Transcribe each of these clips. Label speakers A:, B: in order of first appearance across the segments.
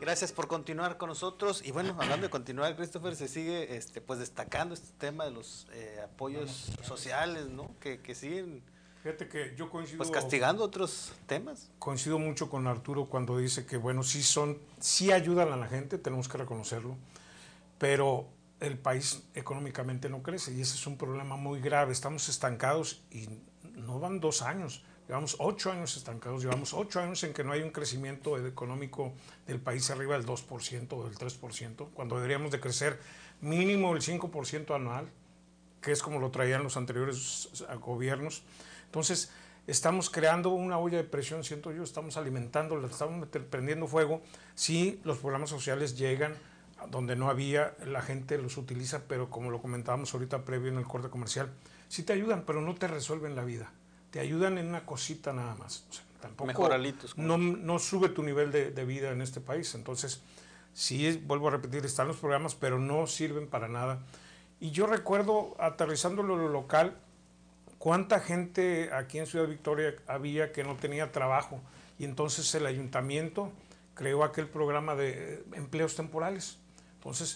A: Gracias por continuar con nosotros. Y bueno, hablando de continuar, Christopher, se sigue pues destacando este tema de los apoyos sociales, ¿no? Que siguen
B: Fíjate que yo
A: pues castigando otros temas.
B: coincido mucho con Arturo cuando dice que, bueno, sí ayudan a la gente, tenemos que reconocerlo, pero el país económicamente no crece y ese es un problema muy grave. Estamos estancados y no van 2 años, llevamos 8 años estancados, llevamos 8 años en que no hay un crecimiento económico del país arriba del 2% o del 3%, cuando deberíamos de crecer mínimo el 5% anual, que es como lo traían los anteriores gobiernos. Entonces, estamos creando una olla de presión, siento yo, estamos alimentando, le estamos prendiendo fuego. Sí, los programas sociales llegan donde no había, la gente los utiliza, pero como lo comentábamos ahorita previo en el corte comercial, sí te ayudan, pero no te resuelven la vida. Te ayudan en una cosita nada más. O sea, tampoco
A: Mejoralitos.
B: no sube tu nivel de vida en este país. Entonces, sí, vuelvo a repetir, están los programas, pero no sirven para nada. Y yo recuerdo, aterrizándolo en lo local, cuánta gente aquí en Ciudad Victoria había que no tenía trabajo. Y entonces el ayuntamiento creó aquel programa de empleos temporales. Entonces,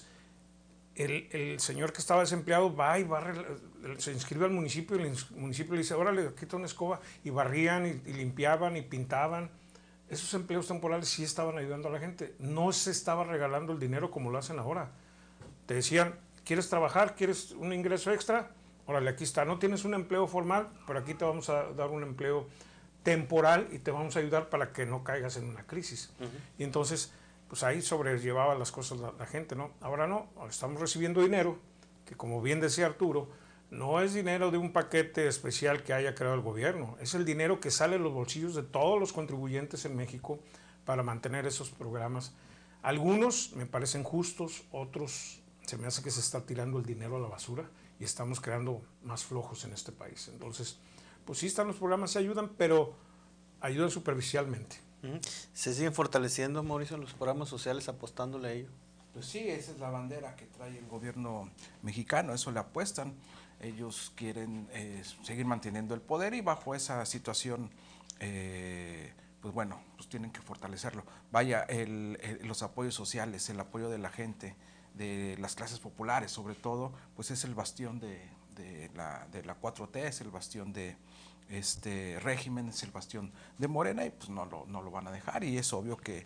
B: el señor que estaba desempleado va y barre, se inscribe al municipio y el municipio le dice, órale, quita una escoba, y barrían y limpiaban y pintaban. Esos empleos temporales sí estaban ayudando a la gente. No se estaba regalando el dinero como lo hacen ahora. Te decían, ¿quieres trabajar? ¿Quieres un ingreso extra? Órale, aquí está. No tienes un empleo formal, pero aquí te vamos a dar un empleo temporal y te vamos a ayudar para que no caigas en una crisis. Y entonces, pues ahí sobrellevaba las cosas la gente, ¿no? Ahora no, ahora estamos recibiendo dinero, que como bien decía Arturo, no es dinero de un paquete especial que haya creado el gobierno, es el dinero que sale de los bolsillos de todos los contribuyentes en México para mantener esos programas. Algunos me parecen justos, otros se me hace que se está tirando el dinero a la basura y estamos creando más flojos en este país. Entonces, pues sí están los programas, se ayudan, pero ayudan superficialmente.
A: Se siguen fortaleciendo, Mauricio, los programas sociales apostándole a ello.
C: Pues sí, esa es la bandera que trae el gobierno mexicano, eso le apuestan. Ellos quieren seguir manteniendo el poder y bajo esa situación, pues bueno, pues tienen que fortalecerlo. Vaya, los apoyos sociales, el apoyo de la gente, de las clases populares sobre todo, pues es el bastión de la 4T, es el bastión de este régimen, es el bastión de Morena y pues no lo van a dejar y es obvio que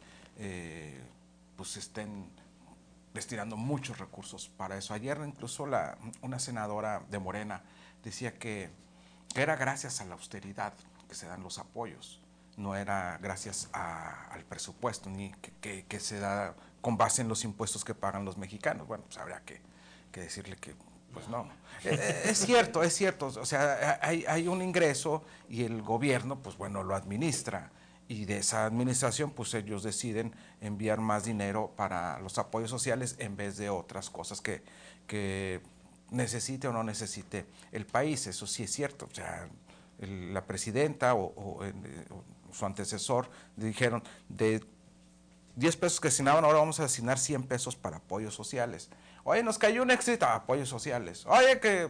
C: pues estén destinando muchos recursos para eso. Ayer incluso una senadora de Morena decía que era gracias a la austeridad que se dan los apoyos, no era gracias al presupuesto, ni que se da con base en los impuestos que pagan los mexicanos. Bueno, pues habría que decirle que pues no. Es cierto, o sea, hay un ingreso y el gobierno, pues bueno, lo administra y de esa administración pues ellos deciden enviar más dinero para los apoyos sociales en vez de otras cosas que necesite o no necesite el país. Eso sí es cierto, o sea, la presidenta o su antecesor dijeron de 10 pesos que asignaban, ahora vamos a asignar 100 pesos para apoyos sociales. Oye, nos cayó un éxito, apoyos sociales. Oye, que